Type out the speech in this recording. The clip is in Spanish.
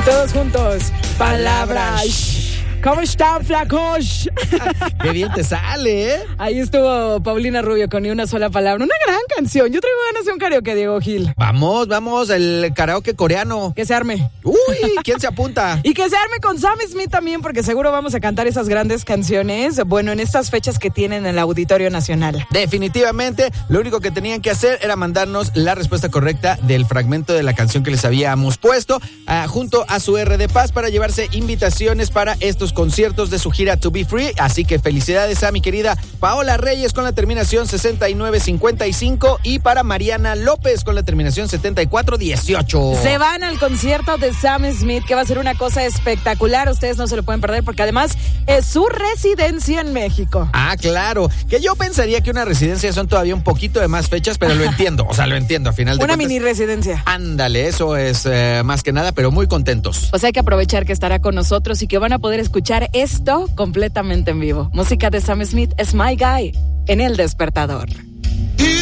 todos juntos, palabras. ¿Cómo están, flacos? Qué bien te sale, ¿eh? Ahí estuvo Paulina Rubio con Ni Una Sola Palabra. Una gran canción. Yo traigo ganas de un karaoke, Diego Gil. Vamos, el karaoke coreano. Que se arme. Uy, ¿quién se apunta? Y que se arme con Sam Smith también, porque seguro vamos a cantar esas grandes canciones, bueno, en estas fechas que tienen en el Auditorio Nacional. Definitivamente, lo único que tenían que hacer era mandarnos la respuesta correcta del fragmento de la canción que les habíamos puesto, junto a su R de Paz, para llevarse invitaciones para estos conciertos de su gira To Be Free. Así que felicidades a mi querida Paola Reyes con la terminación 6955 y para Mariana López con la terminación 7418. Se van al concierto de Sam Smith, que va a ser una cosa espectacular. Ustedes no se lo pueden perder porque además es su residencia en México. Ah, claro, que yo pensaría que una residencia son todavía un poquito de más fechas, pero lo entiendo, a final de una cuentas. mini residencia. Ándale, eso es más que nada, pero muy contentos. Pues hay que aprovechar que estará con nosotros y que van a poder escuchar esto completamente en vivo. Música de Sam Smith, es My Guy, en El Despertador.